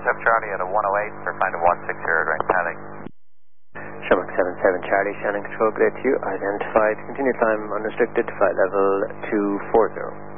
77 Charlie at a 108 for find a 160 during paddock. Shamrock 77 Charlie, Shannon Control, good day to you. Identified, continued climb unrestricted to flight level 240.